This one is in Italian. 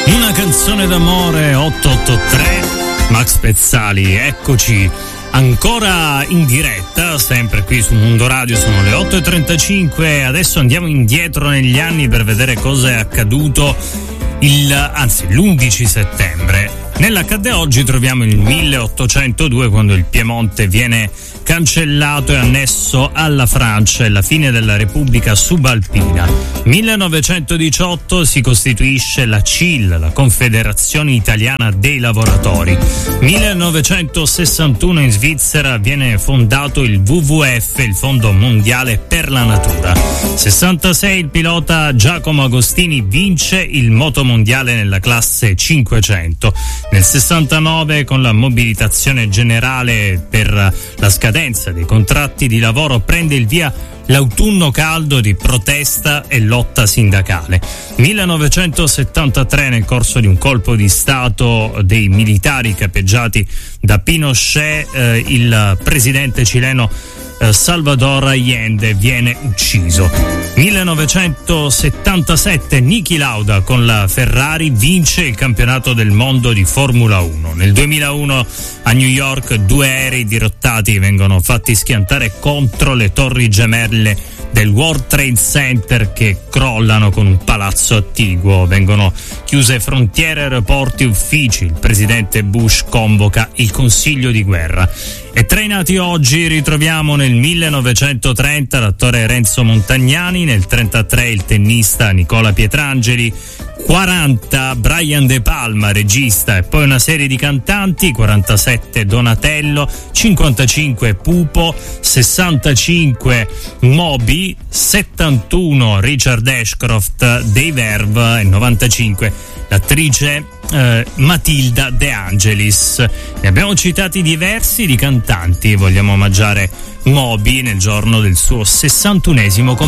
Una canzone d'amore 883, Max Pezzali, eccoci ancora in diretta, sempre qui su Mondo Radio, sono le 8.35, adesso andiamo indietro negli anni per vedere cosa è accaduto l'11 settembre. Nell'accadde oggi troviamo il 1802, quando il Piemonte viene cancellato e annesso alla Francia e la fine della Repubblica Subalpina. 1918 si costituisce la CIL, la Confederazione Italiana dei Lavoratori. 1961 in Svizzera viene fondato il WWF, il Fondo Mondiale per la Natura. 66 il pilota Giacomo Agostini vince il motomondiale nella classe 500. Nel 69, con la mobilitazione generale per la scadenza dei contratti di lavoro, prende il via l'autunno caldo di protesta e lotta sindacale. 1973, nel corso di un colpo di stato dei militari capeggiati da Pinochet, il presidente cileno Salvador Allende viene ucciso. 1977 Niki Lauda con la Ferrari vince il campionato del mondo di Formula 1. Nel 2001 a New York 2 aerei dirottati vengono fatti schiantare contro le torri gemelle del World Trade Center che crollano con un palazzo attiguo. Vengono chiuse frontiere, aeroporti, uffici. Il presidente Bush convoca il Consiglio di guerra. E tra i nati oggi ritroviamo nel 1930 l'attore Renzo Montagnani, nel 1933 il tennista Nicola Pietrangeli, 40 Brian De Palma, regista, e poi una serie di cantanti, 47 Donatello, 55 Pupo, 65 Moby, 71 Richard Ashcroft dei Verve e 95 l'attrice Matilda De Angelis. Ne abbiamo citati diversi di cantanti, vogliamo omaggiare Moby nel giorno del suo 61esimo